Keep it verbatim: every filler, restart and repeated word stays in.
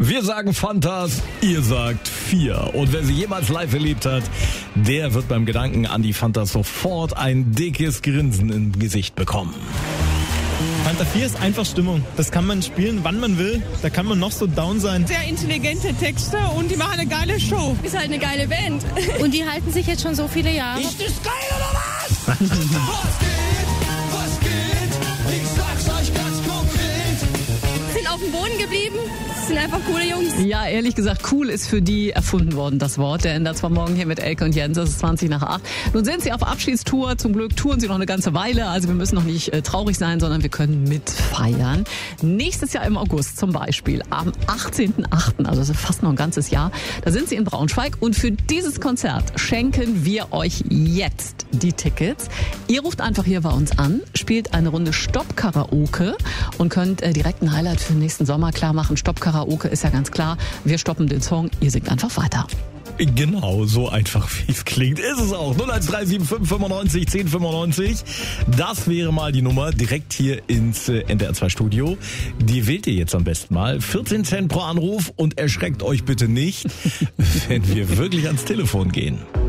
Wir sagen Fantas, ihr sagt vier. Und wer sie jemals live erlebt hat, der wird beim Gedanken an die Fantas sofort ein dickes Grinsen im Gesicht bekommen. Fanta vier ist einfach Stimmung. Das kann man spielen, wann man will. Da kann man noch so down sein. Sehr intelligente Texte und die machen eine geile Show. Ist halt eine geile Band. Und die halten sich jetzt schon so viele Jahre. Ist das geil oder was? Was geht? Was geht? Ich sag's euch ganz konkret. Sind auf dem Boden geblieben. Das sind einfach coole Jungs. Ja, ehrlich gesagt, cool ist für die erfunden worden, das Wort. Der ändert zwar morgen hier mit Elke und Jens, es ist zwanzig nach acht. Nun sind sie auf Abschiedstour. Zum Glück touren sie noch eine ganze Weile. Also wir müssen noch nicht äh, traurig sein, sondern wir können mitfeiern. Nächstes Jahr im August zum Beispiel, am achtzehnten achten, also das ist fast noch ein ganzes Jahr, da sind sie in Braunschweig. Und für dieses Konzert schenken wir euch jetzt die Tickets. Ihr ruft einfach hier bei uns an, spielt eine Runde Stopp-Karaoke und könnt äh, direkt ein Highlight für den nächsten Sommer klar machen. Stopp-Karaoke ist ja ganz klar. Wir stoppen den Song, ihr singt einfach weiter. Genau, so einfach wie es klingt, ist es auch. null eins drei sieben fünf fünfundneunzig zehn fünfundneunzig. Das wäre mal die Nummer direkt hier ins äh, N D R zwei Studio. Die wählt ihr jetzt am besten mal. vierzehn Cent pro Anruf und erschreckt euch bitte nicht, wenn wir wirklich ans Telefon gehen.